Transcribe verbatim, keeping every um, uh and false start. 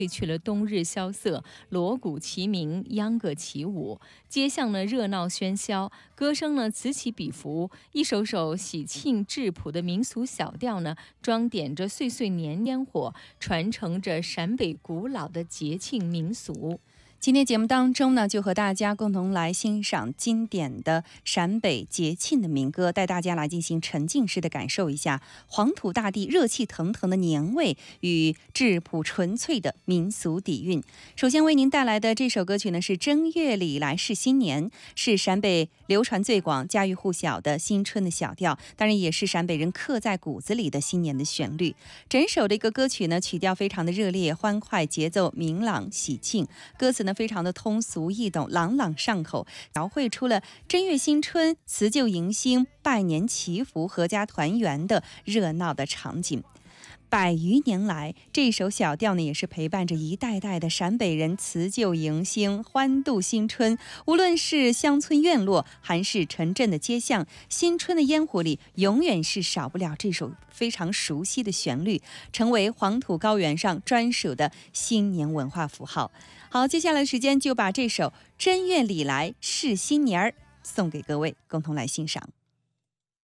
褪去了冬日萧瑟，锣鼓齐鸣，秧歌起舞，街巷呢热闹喧嚣，歌声呢此起彼伏，一首首喜庆质朴的民俗小调呢，装点着岁岁年烟火，传承着陕北古老的节庆民俗。 今天节目当中呢，就和大家共同来欣赏经典的陕北节庆的民歌，带大家来进行沉浸式的感受一下黄土大地热气腾腾的年味与质朴纯粹的民俗底蕴。首先为您带来的这首歌曲呢，是正月里来是新年，是陕北流传最广、家喻户晓的新春的小调，当然也是陕北人刻在骨子里的新年的旋律。整首的一个歌曲呢，曲调非常的热烈欢快，节奏明朗喜庆，歌词呢非常的通俗易懂，朗朗上口，描绘出了正月新春辞旧迎新、拜年祈福、阖家团圆的热闹的场景。百余年来，这首小调呢也是陪伴着一代代的陕北人辞旧迎新、欢度新春。无论是乡村院落还是城镇的街巷，新春的烟火里永远是少不了这首非常熟悉的旋律，成为黄土高原上专属的新年文化符号。好，接下来的时间就把这首正月里来是新年儿送给各位，共同来欣赏。